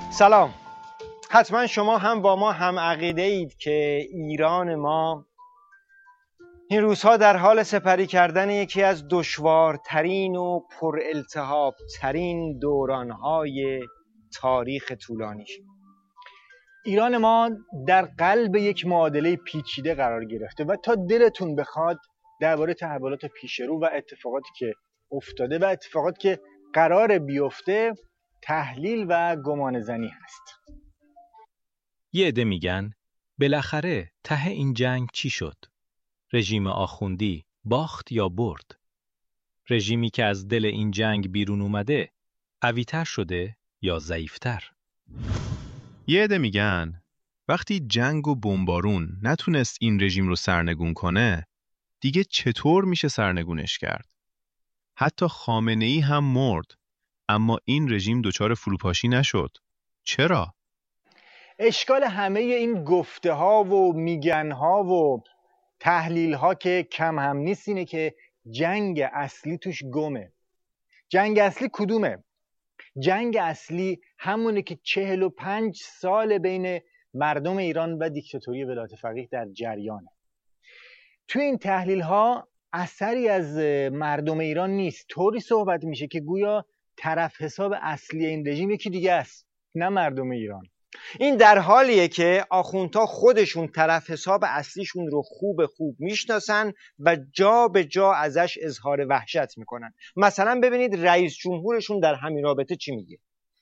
سلام. حتما شما هم با ما هم عقیده اید که ایران ما این روزها در حال سپری کردن یکی از دشوارترین و پر التهاب ترین دورانهای تاریخ طولانیش. ایران ما در قلب یک معادله پیچیده قرار گرفته و تا دلتون بخواد درباره تحولات پیشرو و اتفاقاتی که افتاده و اتفاقاتی که قرار بیفته تحلیل و گمان زنی هست. یه عده میگن بالاخره ته این جنگ چی شد؟ رژیم آخوندی باخت یا برد؟ رژیمی که از دل این جنگ بیرون اومده قوی‌تر شده یا ضعیف‌تر؟ یه عده میگن وقتی جنگ و بمبارون نتونست این رژیم رو سرنگون کنه دیگه چطور میشه سرنگونش کرد؟ حتی خامنه‌ای هم مرد اما این رژیم دچار فروپاشی نشد. چرا؟ اشکال همه این گفته ها و میگن ها و تحلیل ها که کم هم نیست اینه که جنگ اصلی توش گمه. جنگ اصلی کدومه؟ جنگ اصلی همونه که 45 سال بین مردم ایران و دیکتاتوری ولایت فقیه در جریانه. توی این تحلیل ها اثری از مردم ایران نیست. طوری صحبت میشه که گویا طرف حساب اصلی این رژیم یکی دیگه است، نه مردم ایران. این در حالیه که آخوندها خودشون طرف حساب اصلیشون رو خوب میشناسن و جا به جا ازش اظهار وحشت میکنن. مثلا ببینید رئیس جمهورشون در همین رابطه چی میگه.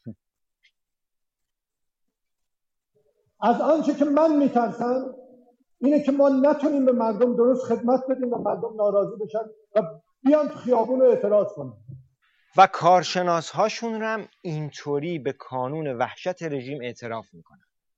از آنچه که من میترسم اینه که ما نتونیم به مردم درست خدمت بدیم و مردم ناراضی بشن و بیان تو خیابون رو اعتراض کنن. و کارشناس هاشون هم اینطوری به کانون وحشت رژیم اعتراف میکنن.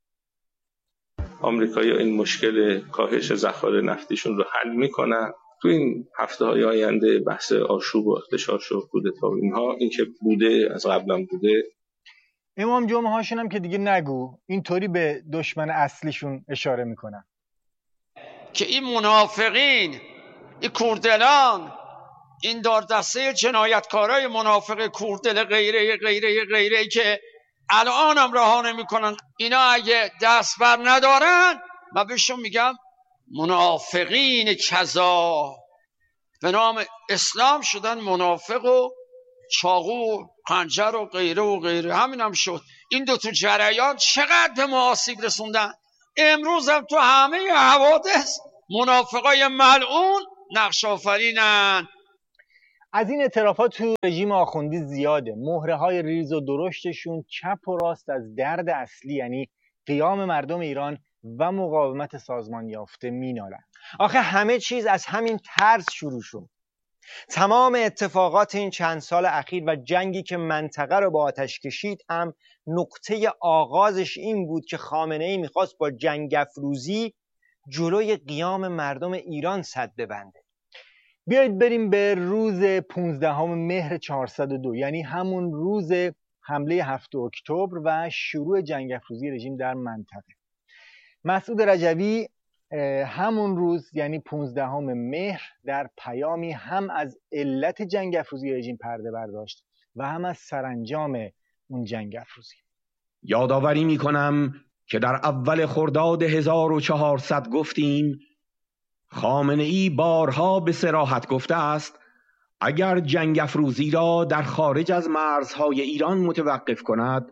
آمریکایی‌ها این مشکل کاهش ذخایر نفتیشون رو حل میکنن. تو این هفته‌های آینده بحث آشوب و اغتشاش و کودتا اینها این که بوده از قبلا بوده. امام جمعه هاشون هم که دیگه نگو، اینطوری به دشمن اصلیشون اشاره میکنن که این منافقین، این کوردلان، این دار دسته جنایتکارای منافق کوردل غیره که الان هم رها نمی‌کنن، اینا اگه دست بر ندارن من بهشون میگم منافقین کذا، به نام اسلام شدن منافق و چاقو و خنجر و غیره. همین هم شد. این دو تو جریان چقدر به ما آسیب رسوندن. امروز هم تو همه حوادث منافقای ملعون نقش آفرینن. از این اعترافات تو رژیم آخوندی زیاده. مهره های ریز و درشتشون چپ و راست از درد اصلی یعنی قیام مردم ایران و مقاومت سازمان یافته مینالن. آخه همه چیز از همین ترس شروع شد. تمام اتفاقات این چند سال اخیر و جنگی که منطقه رو با آتش کشید هم نقطه آغازش این بود که خامنه‌ای میخواست با جنگ افروزی جلوی قیام مردم ایران سد ببنده. بیایید بریم به روز 15 مهر 402، یعنی همون روز حمله 7 اکتبر و شروع جنگ افروزی رژیم در منطقه. مسعود رجوی همون روز یعنی 15 مهر در پیامی هم از علت جنگ افروزی رژیم پرده برداشت و هم از سرانجام اون جنگ افروزی. یادآوری می‌کنم که در اول خرداد 1400 گفتیم خامنه‌ای بارها به صراحت گفته است اگر جنگ افروزی را در خارج از مرزهای ایران متوقف کند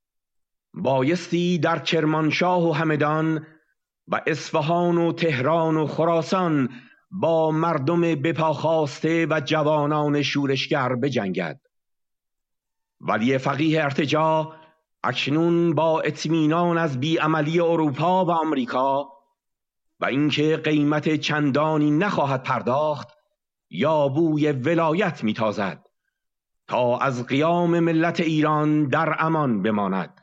بایستی در کرمانشاه و همدان و اصفهان و تهران و خراسان با مردم بپاخاسته و جوانان شورشگر بجنگد. ولی فقیه ارتجاع اکنون با اطمینان از بیعملی اروپا و آمریکا و اینکه قیمت چندانی نخواهد پرداخت یا بوی ولایت میتازد تا از قیام ملت ایران در امان بماند.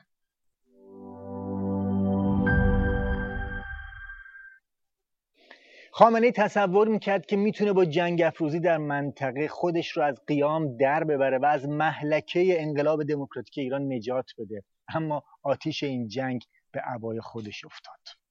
خامنه‌ای تصور میکرد که میتونه با جنگ افروزی در منطقه خودش رو از قیام در ببره و از مهلکه انقلاب دموکراتیک ایران نجات بده، اما آتیش این جنگ به عبای خودش افتاد.